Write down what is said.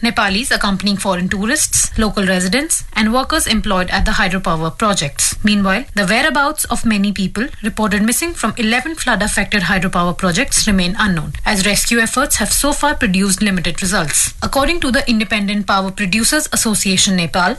Nepalis accompanying foreign tourists, local residents, and workers employed at the hydropower projects. Meanwhile, the whereabouts of many people reported missing from 11 flood-affected hydropower projects remain unknown, as rescue efforts have so far produced limited results. According to the Independent Power Producers Association Nepal,